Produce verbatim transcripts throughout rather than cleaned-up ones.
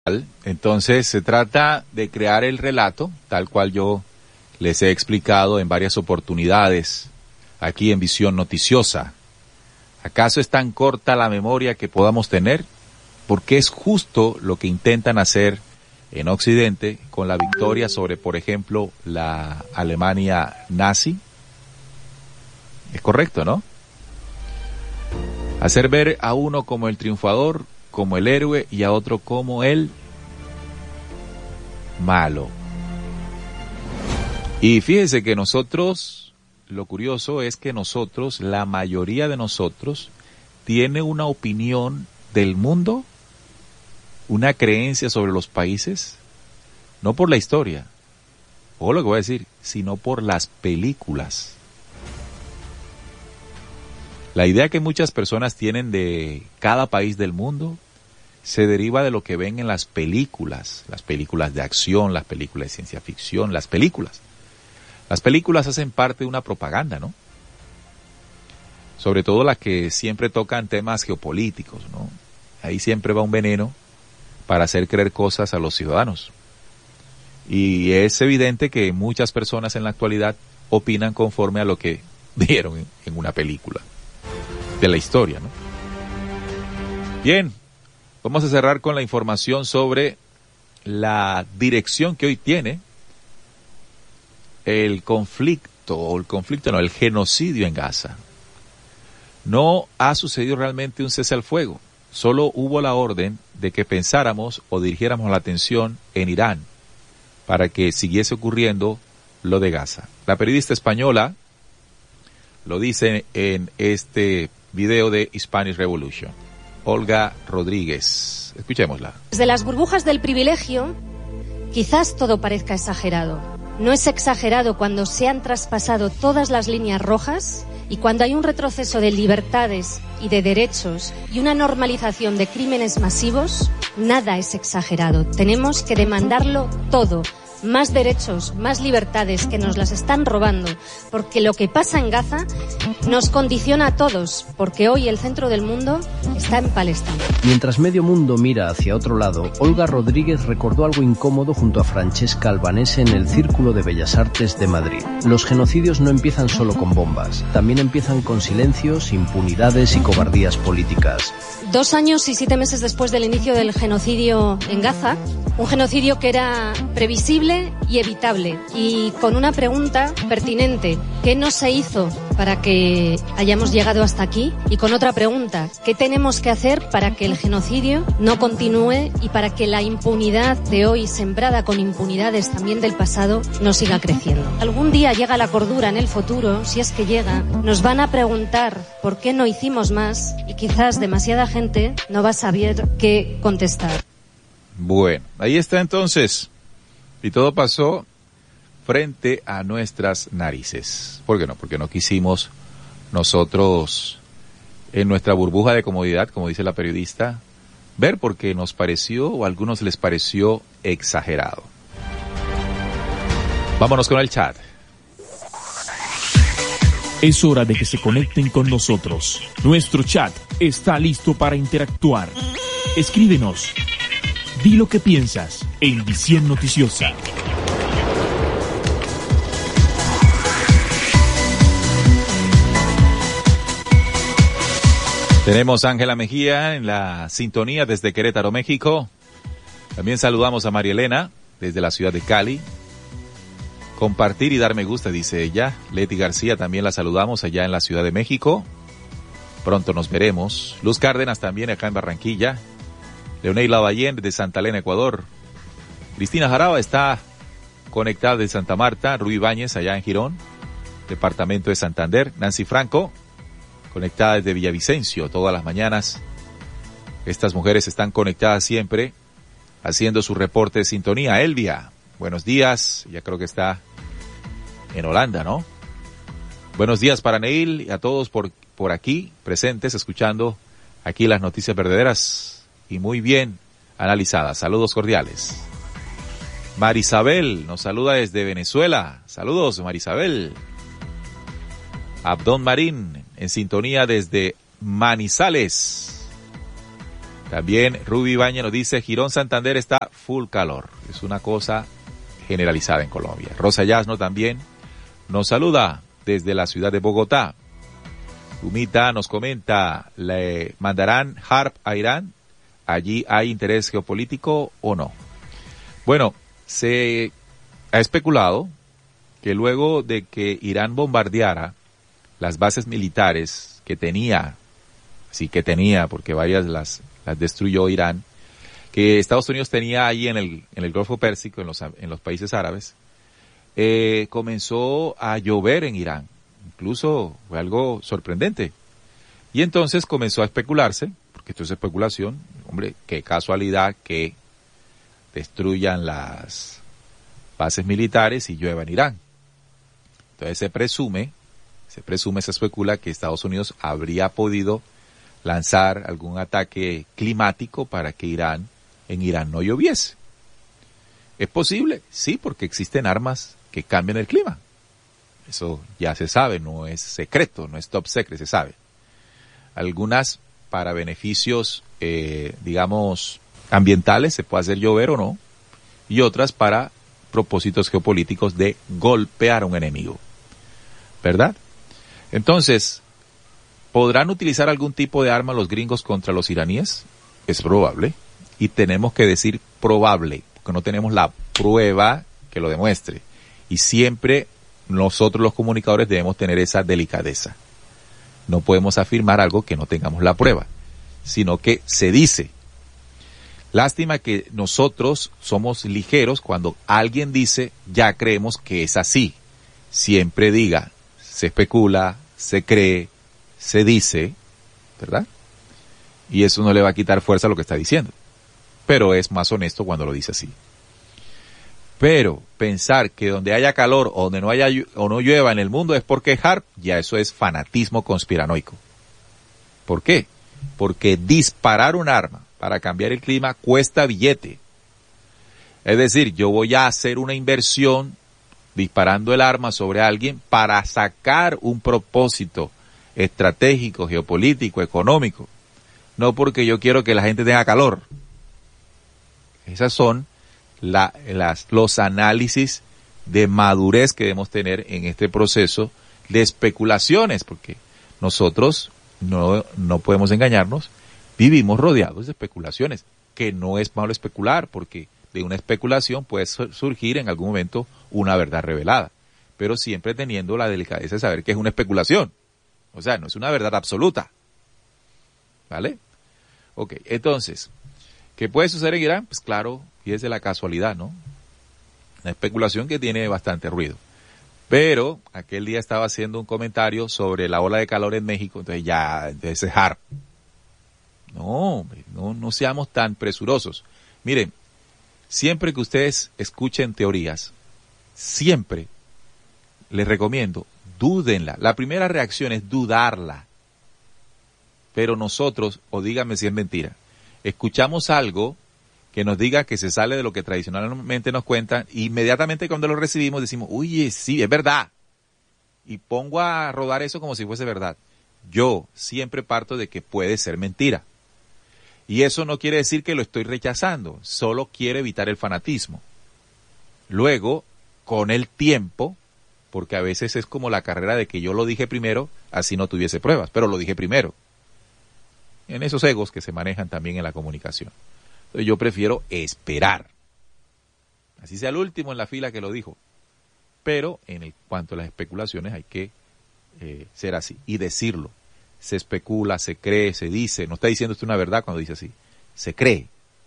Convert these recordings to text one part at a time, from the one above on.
Entonces se trata de crear el relato, tal cual yo les he explicado en varias oportunidades aquí en Visión Noticiosa. ¿Acaso es tan corta la memoria que podamos tener? Porque es justo lo que intentan hacer en Occidente con la victoria sobre, por ejemplo, la Alemania nazi. Es correcto, ¿no? Hacer ver a uno como el triunfador, como el héroe, y a otro como el malo. Y fíjense que nosotros, lo curioso es que nosotros, la mayoría de nosotros, tiene una opinión del mundo, una creencia sobre los países, no por la historia, o lo que voy a decir, sino por las películas. La idea que muchas personas tienen de cada país del mundo se deriva de lo que ven en las películas, las películas de acción, las películas de ciencia ficción, las películas. Las películas hacen parte de una propaganda, ¿no? Sobre todo las que siempre tocan temas geopolíticos, ¿no? Ahí siempre va un veneno para hacer creer cosas a los ciudadanos. Y es evidente que muchas personas en la actualidad opinan conforme a lo que vieron en, en una película de la historia, ¿no? Bien, vamos a cerrar con la información sobre la dirección que hoy tiene el conflicto, o el conflicto no, el genocidio en Gaza. No ha sucedido realmente un cese al fuego, solo hubo la orden de que pensáramos o dirigiéramos la atención en Irán para que siguiese ocurriendo lo de Gaza. La periodista española lo dice en este video de Spanish Revolution. Olga Rodríguez. Escuchémosla. Desde las burbujas del privilegio, quizás todo parezca exagerado. No es exagerado cuando se han traspasado todas las líneas rojas y cuando hay un retroceso de libertades y de derechos y una normalización de crímenes masivos. Nada es exagerado. Tenemos que demandarlo todo. Más derechos, más libertades que nos las están robando, porque lo que pasa en Gaza nos condiciona a todos, porque hoy el centro del mundo está en Palestina. Mientras medio mundo mira hacia otro lado, Olga Rodríguez recordó algo incómodo junto a Francesca Albanese en el Círculo de Bellas Artes de Madrid. Los genocidios no empiezan solo con bombas, también empiezan con silencios, impunidades y cobardías políticas. Dos años y siete meses después del inicio del genocidio en Gaza, un genocidio que era previsible y evitable, y con una pregunta pertinente: ¿qué no se hizo para que hayamos llegado hasta aquí? Y con otra pregunta: ¿qué tenemos que hacer para que el genocidio no continúe y para que la impunidad de hoy, sembrada con impunidades también del pasado, no siga creciendo? Algún día llega la cordura en el futuro, si es que llega, nos van a preguntar por qué no hicimos más, y quizás demasiada gente no va a saber qué contestar. Bueno, ahí está entonces. Y todo pasó frente a nuestras narices. ¿Por qué no? Porque no quisimos nosotros, en nuestra burbuja de comodidad, como dice la periodista, ver, porque nos pareció, o a algunos les pareció, exagerado. Vámonos con el chat. Es hora de que se conecten con nosotros. Nuestro chat está listo para interactuar. Escríbenos. Di lo que piensas en Visión Noticiosa. Tenemos a Ángela Mejía en la sintonía desde Querétaro, México. También saludamos a María Elena desde la ciudad de Cali. Compartir y dar me gusta, dice ella. Leti García también la saludamos allá en la Ciudad de México. Pronto nos veremos. Luz Cárdenas también acá en Barranquilla. Leonel Lavallén de Santa Elena, Ecuador. Cristina Jaraba está conectada de Santa Marta. Rubí Ibáñez allá en Girón, departamento de Santander. Nancy Franco, conectada desde Villavicencio todas las mañanas. Estas mujeres están conectadas siempre, haciendo su reporte de sintonía. Elvia, buenos días. Ya creo que está en Holanda, ¿no? Buenos días para Neil y a todos por, por aquí presentes, escuchando aquí las noticias verdaderas y muy bien analizadas. Saludos cordiales. Marisabel nos saluda desde Venezuela. Saludos, Marisabel. Abdón Marín en sintonía desde Manizales. También Ruby Ibañez nos dice, Girón Santander está full calor. Es una cosa generalizada en Colombia. Rosa Yasno también nos saluda desde la ciudad de Bogotá. Humita nos comenta, ¿le mandarán HARP a Irán? ¿Allí hay interés geopolítico o no? Bueno, se ha especulado que luego de que Irán bombardeara las bases militares que tenía, sí que tenía, porque varias las, las destruyó Irán, que Estados Unidos tenía ahí en el, en el Golfo Pérsico, en los, en los países árabes, eh, comenzó a llover en Irán. Incluso fue algo sorprendente. Y entonces comenzó a especularse, porque esto es especulación, hombre, qué casualidad que destruyan las bases militares y llueva en Irán. Entonces se presume, se presume, se especula que Estados Unidos habría podido lanzar algún ataque climático para que Irán, en Irán no lloviese. ¿Es posible? Sí, porque existen armas que cambian el clima. Eso ya se sabe, no es secreto, no es top secret, se sabe. Algunas para beneficios, eh, digamos, ambientales, se puede hacer llover o no, y otras para propósitos geopolíticos de golpear a un enemigo, ¿verdad? Entonces, ¿podrán utilizar algún tipo de arma los gringos contra los iraníes? Es probable, y tenemos que decir probable, porque no tenemos la prueba que lo demuestre, y siempre nosotros los comunicadores debemos tener esa delicadeza. No podemos afirmar algo que no tengamos la prueba, sino que se dice. Lástima que nosotros somos ligeros cuando alguien dice, ya creemos que es así. Siempre diga, se especula, se cree, se dice, ¿verdad? Y eso no le va a quitar fuerza a lo que está diciendo. Pero es más honesto cuando lo dice así. Pero pensar que donde haya calor o donde no haya o no llueva en el mundo es porque HARP, ya eso es fanatismo conspiranoico. ¿Por qué? Porque disparar un arma para cambiar el clima cuesta billete. Es decir, yo voy a hacer una inversión disparando el arma sobre alguien para sacar un propósito estratégico, geopolítico, económico. No porque yo quiero que la gente tenga calor. Esas son La, las, los análisis de madurez que debemos tener en este proceso de especulaciones, porque nosotros no, no podemos engañarnos, vivimos rodeados de especulaciones, que no es malo especular, porque de una especulación puede surgir en algún momento una verdad revelada, pero siempre teniendo la delicadeza de saber que es una especulación, o sea, no es una verdad absoluta, ¿vale? Ok, entonces, ¿qué puede suceder en Irán? Pues claro, y es de la casualidad, ¿no? Una especulación que tiene bastante ruido. Pero aquel día estaba haciendo un comentario sobre la ola de calor en México, entonces ya, entonces es HARP. No, no, no seamos tan presurosos. Miren, siempre que ustedes escuchen teorías, siempre les recomiendo, dúdenla. La primera reacción es dudarla. Pero nosotros, o díganme si es mentira, escuchamos algo que nos diga que se sale de lo que tradicionalmente nos cuentan, e inmediatamente cuando lo recibimos decimos, uy, sí, es verdad. Y pongo a rodar eso como si fuese verdad. Yo siempre parto de que puede ser mentira. Y eso no quiere decir que lo estoy rechazando, solo quiero evitar el fanatismo. Luego, con el tiempo, porque a veces es como la carrera de que yo lo dije primero, así no tuviese pruebas, pero lo dije primero. En esos egos que se manejan también en la comunicación. Entonces yo prefiero esperar. Así sea el último en la fila que lo dijo. Pero en el, cuanto a las especulaciones hay que eh, ser así y decirlo. Se especula, se cree, se dice. No está diciendo usted una verdad cuando dice así. Se cree.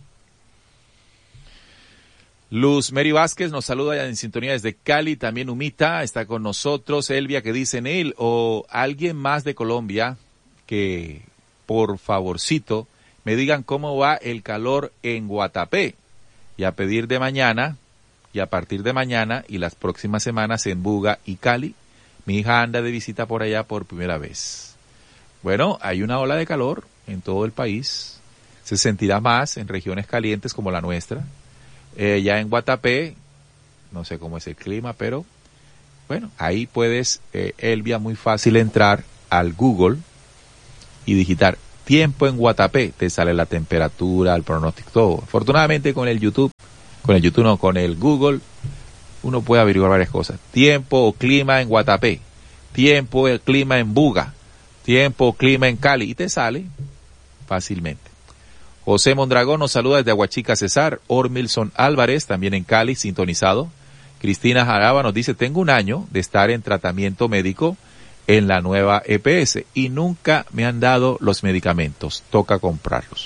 Luz Mary Vázquez nos saluda en sintonía desde Cali. También Humita está con nosotros. Elvia que dice, Neil, o alguien más de Colombia que, por favorcito, me digan cómo va el calor en Guatapé, y a pedir de mañana, y a partir de mañana y las próximas semanas en Buga y Cali, mi hija anda de visita por allá por primera vez. Bueno, hay una ola de calor en todo el país, se sentirá más en regiones calientes como la nuestra, eh, ya en Guatapé, no sé cómo es el clima, pero bueno, ahí puedes, eh, Elvia, muy fácil entrar al Google y digitar tiempo en Guatapé, te sale la temperatura, el pronóstico, todo. Afortunadamente con el YouTube, con el YouTube no, con el Google, uno puede averiguar varias cosas. Tiempo o clima en Guatapé, tiempo o clima en Buga, tiempo o clima en Cali, y te sale fácilmente. José Mondragón nos saluda desde Aguachica Cesar. Ormilson Álvarez, también en Cali, sintonizado. Cristina Jaraba nos dice, tengo un año de estar en tratamiento médico en la nueva E P S y nunca me han dado los medicamentos, toca comprarlos.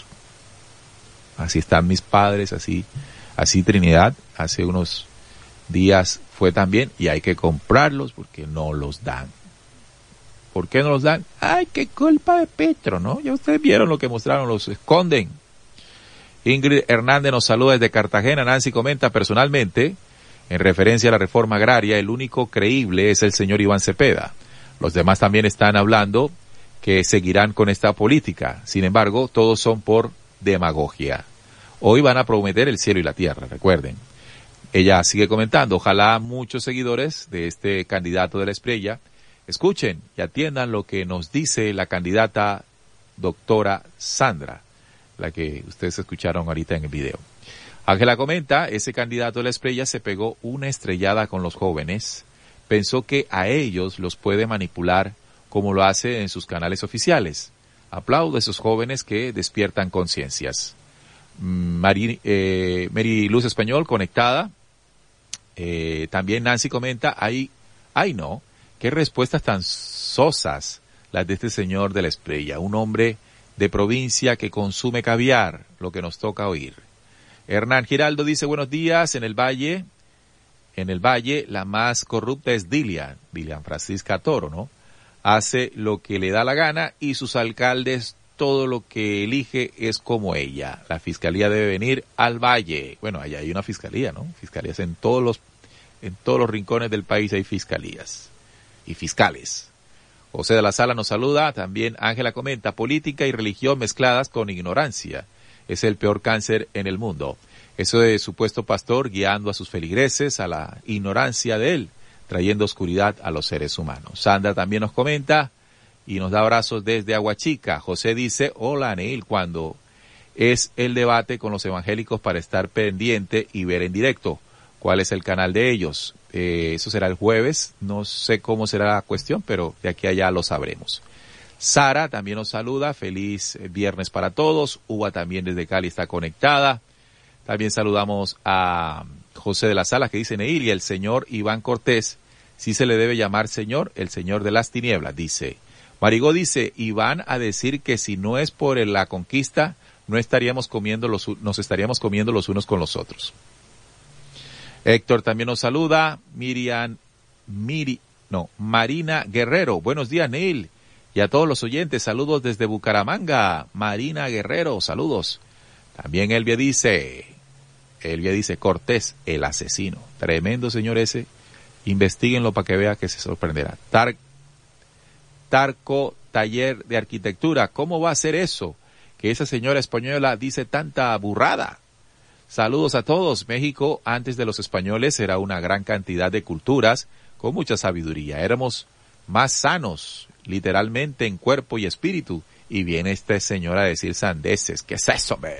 Así están mis padres, así, así Trinidad, hace unos días fue también, y hay que comprarlos porque no los dan. ¿Por qué no los dan? Ay, qué culpa de Petro, ¿no? Ya ustedes vieron lo que mostraron, los esconden. Ingrid Hernández nos saluda desde Cartagena. Nancy comenta, personalmente, en referencia a la reforma agraria, el único creíble es el señor Iván Cepeda. Los demás también están hablando que seguirán con esta política. Sin embargo, todos son por demagogia. Hoy van a prometer el cielo y la tierra, recuerden. Ella sigue comentando, ojalá muchos seguidores de este candidato de la Espriella escuchen y atiendan lo que nos dice la candidata doctora Sandra, la que ustedes escucharon ahorita en el video. Ángela comenta, ese candidato de la Espriella se pegó una estrellada con los jóvenes, pensó que a ellos los puede manipular como lo hace en sus canales oficiales. Aplaudo a esos jóvenes que despiertan conciencias. Mari, eh, Mary Luz Español conectada. Eh, también Nancy comenta, ay, ay no, qué respuestas tan sosas las de este señor de la Espriella, un hombre de provincia que consume caviar, lo que nos toca oír. Hernán Giraldo dice, buenos días, en el Valle, en el Valle la más corrupta es Dilian, Dilian Francisca Toro, ¿no? Hace lo que le da la gana y sus alcaldes todo lo que elige es como ella. La fiscalía debe venir al Valle. Bueno, allá hay una fiscalía, ¿no? Fiscalías en todos los, en todos los rincones del país hay fiscalías y fiscales. José de la Sala nos saluda. También Ángela comenta, política y religión mezcladas con ignorancia. Es el peor cáncer en el mundo. Eso de supuesto pastor guiando a sus feligreses a la ignorancia de él, trayendo oscuridad a los seres humanos. Sandra también nos comenta y nos da abrazos desde Aguachica. José dice, hola Neil, cuando es el debate con los evangélicos para estar pendiente y ver en directo cuál es el canal de ellos. Eh, eso será el jueves, no sé cómo será la cuestión, pero de aquí a allá lo sabremos. Sara también nos saluda, feliz viernes para todos. Uva también desde Cali está conectada. También saludamos a José de la Sala que dice, Neil, y el señor Iván Cortés, sí se le debe llamar señor, el señor de las tinieblas, dice. Marigó dice, y van a decir que si no es por la conquista, no estaríamos comiendo los, nos estaríamos comiendo los unos con los otros. Héctor también nos saluda, Miriam, Miri, no, Marina Guerrero, buenos días Neil, y a todos los oyentes, saludos desde Bucaramanga, Marina Guerrero, saludos. También Elvia dice, Elvia dice, Cortés, el asesino, tremendo señor ese, investíguenlo para que vea que se sorprenderá. Tar, Tarco Taller de Arquitectura, ¿cómo va a ser eso? Que esa señora española dice tanta burrada. Saludos a todos. México, antes de los españoles, era una gran cantidad de culturas con mucha sabiduría. Éramos más sanos, literalmente en cuerpo y espíritu. Y viene esta señora a decir sandeces. ¿Qué es eso, man?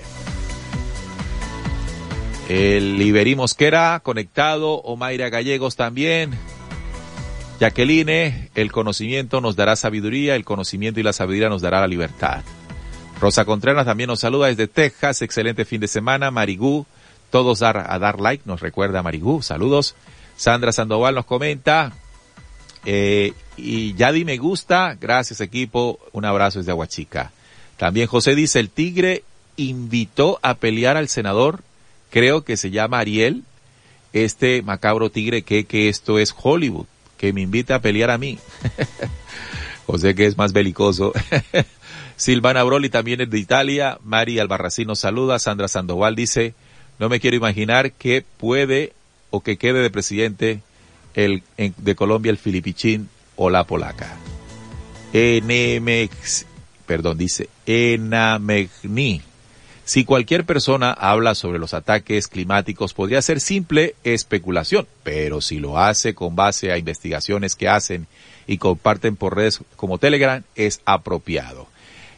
El Iberí Mosquera conectado, Omaira Gallegos también. Jacqueline, el conocimiento nos dará sabiduría, el conocimiento y la sabiduría nos dará la libertad. Rosa Contreras también nos saluda desde Texas, excelente fin de semana. Marigú, todos dar, a dar like, nos recuerda Marigú, saludos. Sandra Sandoval nos comenta, eh, y ya di me gusta, gracias equipo, un abrazo desde Aguachica. También José dice, el Tigre invitó a pelear al senador, creo que se llama Ariel, este macabro tigre que, que esto es Hollywood, que me invita a pelear a mí. José que es más belicoso. Silvana Broli también es de Italia. Mari Albarracín nos saluda. Sandra Sandoval dice, no me quiero imaginar que puede o que quede de presidente el en, de Colombia el filipichín o la polaca. Enemex, perdón, dice Enamegni. Si cualquier persona habla sobre los ataques climáticos, podría ser simple especulación, pero si lo hace con base a investigaciones que hacen y comparten por redes como Telegram, es apropiado.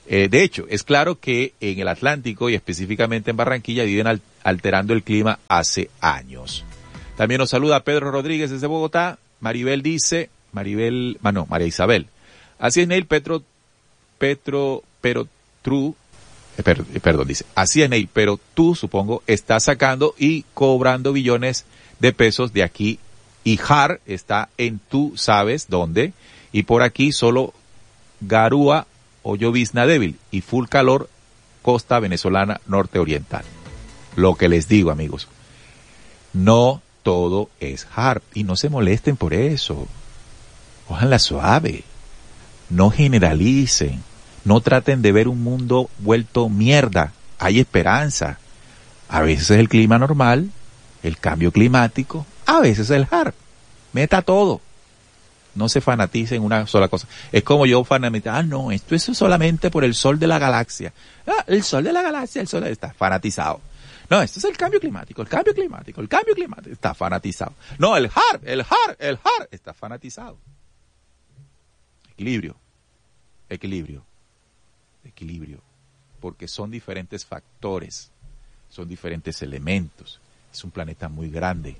Eh, de hecho, es claro que en el Atlántico y específicamente en Barranquilla viven al, alterando el clima hace años. También nos saluda Pedro Rodríguez desde Bogotá. Maribel dice, Maribel, ah, no, María Isabel. Así es, Neil, Petro, Petro, pero True, eh, per, eh, perdón, dice, así es, Neil, pero tú, supongo, estás sacando y cobrando billones de pesos de aquí y J A R está en tú sabes dónde y por aquí solo Garúa o llovizna débil y full calor costa venezolana norte oriental. Lo que les digo, amigos, no todo es J A R y no se molesten por eso. Cójanla suave, no generalicen, no traten de ver un mundo vuelto mierda. Hay esperanza. A veces es el clima normal, el cambio climático, a veces es el J A R. Meta todo. No se fanatice en una sola cosa. Es como yo fanatizar, ah, no, esto es solamente por el sol de la galaxia. Ah, el sol de la galaxia, el sol está fanatizado. No, esto es el cambio climático, el cambio climático, el cambio climático, está fanatizado. No, el J A R, el J A R, el J A R, está fanatizado. Equilibrio, equilibrio, equilibrio, porque son diferentes factores, son diferentes elementos. Es un planeta muy grande.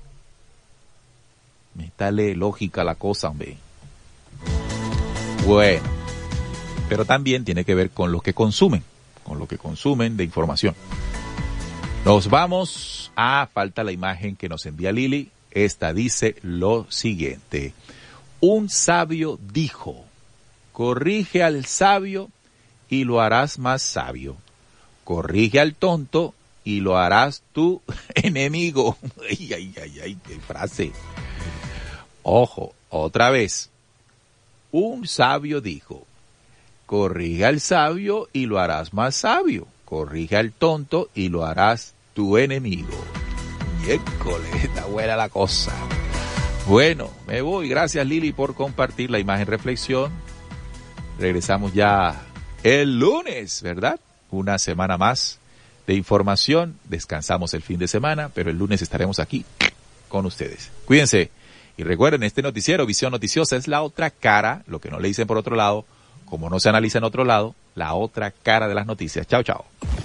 Métale lógica a la cosa, hombre. Bueno, pero también tiene que ver con lo que consumen, con lo que consumen de información. Nos vamos a, falta la imagen que nos envía Lili. Esta dice lo siguiente. Un sabio dijo, corrige al sabio y lo harás más sabio. Corrige al tonto y lo harás tu enemigo. Ay, ay, ay, ay, qué frase. Ojo, otra vez. Un sabio dijo, corrige al sabio y lo harás más sabio. Corrige al tonto y lo harás tu enemigo. Miércoles, está buena la cosa. Bueno, me voy. Gracias, Lili, por compartir la imagen reflexión. Regresamos ya el lunes, ¿verdad? Una semana más de información. Descansamos el fin de semana, pero el lunes estaremos aquí con ustedes. Cuídense. Y recuerden, este noticiero, Visión Noticiosa, es la otra cara, lo que no le dicen por otro lado, como no se analiza en otro lado, la otra cara de las noticias. Chao, chao.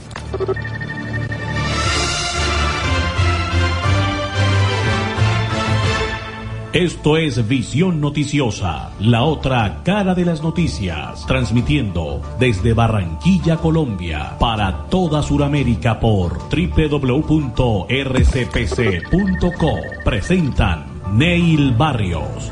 Esto es Visión Noticiosa, la otra cara de las noticias, transmitiendo desde Barranquilla, Colombia, para toda Sudamérica por doble u doble u doble u punto erre ce pe ce punto co. Presentan Neil Barrios.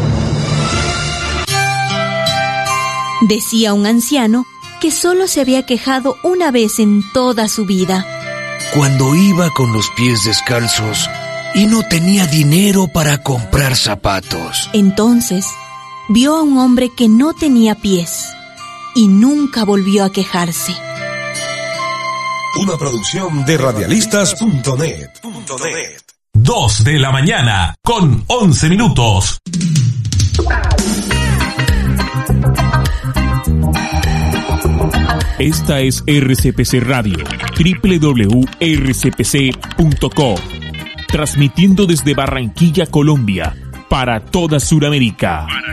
Decía un anciano que solo se había quejado una vez en toda su vida. Cuando iba con los pies descalzos y no tenía dinero para comprar zapatos. Entonces, vio a un hombre que no tenía pies y nunca volvió a quejarse. Una producción de radialistas punto net. Dos de la mañana, con once minutos. Esta es erre ce pe ce Radio, doble u doble u doble u punto erre ce pe ce punto co. Transmitiendo desde Barranquilla, Colombia, para toda Sudamérica.